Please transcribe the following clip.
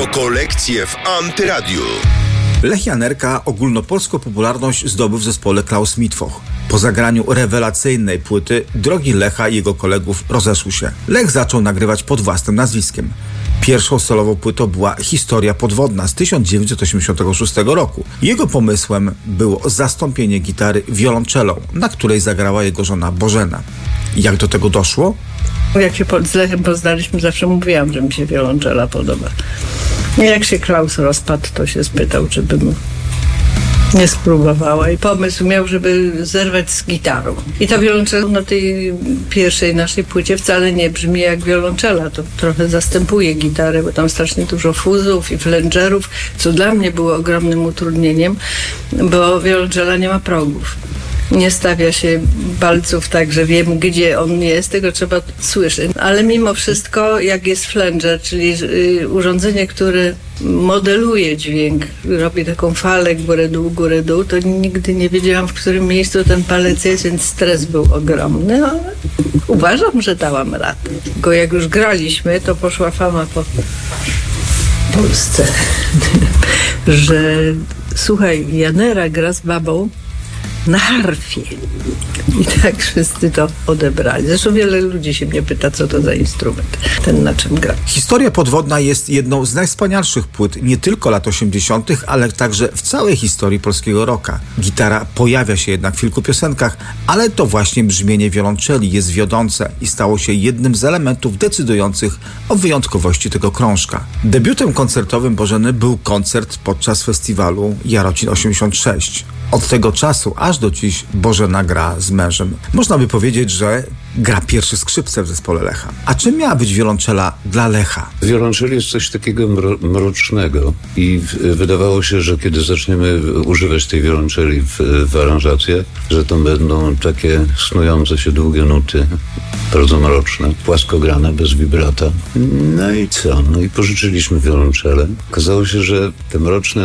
po kolekcję w Antyradiu. Lech Janerka ogólnopolską popularność zdobył w zespole Klaus Mitwoch. Po zagraniu rewelacyjnej płyty drogi Lecha i jego kolegów rozeszły się. Lech zaczął nagrywać pod własnym nazwiskiem. Pierwszą solową płytą była Historia podwodna z 1986 roku. Jego pomysłem było zastąpienie gitary wiolonczelą, na której zagrała jego żona Bożena. Jak do tego doszło? Jak się z Lechem poznaliśmy, zawsze mówiłam, że mi się wiolonczela podoba. I jak się Klaus rozpadł, to się spytał, czy bym nie spróbowała. I pomysł miał, żeby zerwać z gitarą. I ta wiolonczela na tej pierwszej naszej płycie wcale nie brzmi jak wiolonczela. To trochę zastępuje gitarę, bo tam strasznie dużo fuzów i flangerów, co dla mnie było ogromnym utrudnieniem, bo wiolonczela nie ma progów. Nie stawia się palców tak, że wiem, gdzie on jest, tego trzeba słyszeć. Ale mimo wszystko, jak jest flanger, czyli urządzenie, które modeluje dźwięk, robi taką falę górę, dół, to nigdy nie wiedziałam, w którym miejscu ten palec jest, więc stres był ogromny, ale uważam, że dałam radę. Tylko jak już graliśmy, to poszła fama po Polsce, że słuchaj, Janera gra z babą na harfie. I tak wszyscy to odebrali. Zresztą wiele ludzi się mnie pyta, co to za instrument, ten na czym gra. Historia podwodna jest jedną z najwspanialszych płyt nie tylko lat 80., ale także w całej historii polskiego rocka. Gitara pojawia się jednak w kilku piosenkach, ale to właśnie brzmienie wiolonczeli jest wiodące i stało się jednym z elementów decydujących o wyjątkowości tego krążka. Debiutem koncertowym Bożeny był koncert podczas festiwalu Jarocin 86. Od tego czasu aż do dziś Bożena gra z mężem. Można by powiedzieć, że gra pierwszy skrzypce w zespole Lecha. A czym miała być wiolonczela dla Lecha? W wiolonczeli jest coś takiego mrocznego i wydawało się, że kiedy zaczniemy używać tej wiolonczeli w aranżacjach, że to będą takie snujące się długie nuty, bardzo mroczne, płaskograne, bez vibrata. No i co? No i pożyczyliśmy wiolonczelę. Okazało się, że te mroczne